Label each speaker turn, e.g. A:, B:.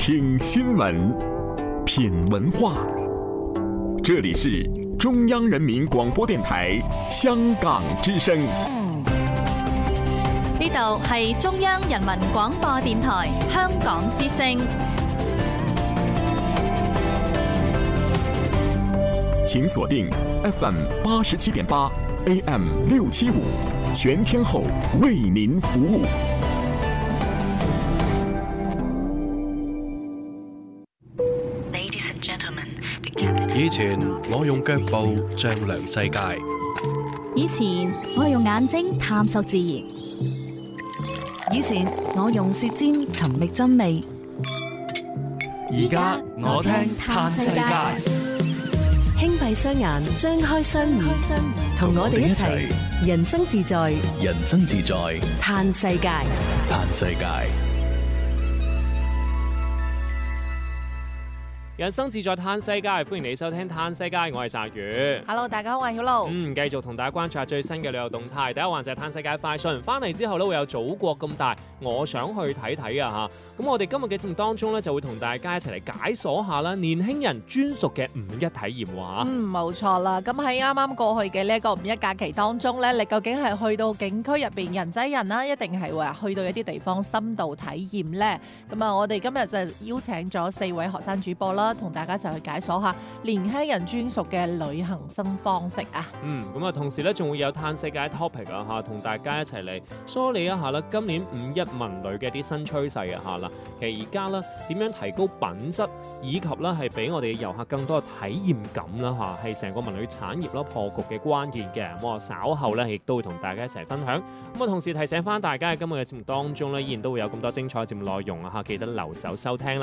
A: 听新闻，品文化。这里是中央人民廣播電台香港之聲。
B: 呢度係中央人民廣播電台香港之聲。
A: 請鎖定 FM 87.8 AM 675，全天候為您服務。
C: 以前我用腳步丈量世界，
D: 以前我用眼睛探索自然，
E: 以前我用舌尖尋覓真味，
C: 而家我聽嘆世界。
E: 輕閉雙眼，張開雙耳，同我哋一齊人生自在，
C: 人生自在，
E: 嘆世界，
C: 嘆世界。
F: 人生自在嘆世界，歡迎你收聽嘆世界，我係鯊魚。
G: Hello， 大家好，我係曉露。
F: 繼續同大家關注下最新嘅旅遊動態。第一環就係嘆世界快訊，翻嚟之後咧會有祖國咁大，我想去睇睇啊嚇。咁我哋今日嘅節目當中咧就會同大家一齊嚟解鎖下啦，年輕人專屬嘅五一體驗喎。
G: 冇錯啦。咁喺啱啱過去嘅呢一個五一假期當中咧，你究竟係去到景區入邊人擠人啦，一定係話去到一啲地方深度體驗咧？咁啊，我哋今日就邀請咗4位學生主播啦，同大家一齊去解鎖下年輕人專屬嘅旅行新方式啊！
F: 咁啊，同時咧仲會有嘆世界 topic 啊嚇，同大家一齊嚟梳理一下啦，今年五一文旅嘅啲新趨勢啊嚇啦。其實而家咧點樣提高品質，以及咧係俾我哋嘅遊客更多嘅體驗感啦嚇，係成個文旅產業啦破局嘅關鍵嘅。咁我稍後咧亦都會同大家一齊分享。咁啊，同時提醒翻大家喺今日嘅節目當中咧，依然都會有咁多精彩嘅節目內容啊嚇，記得留守收聽啦。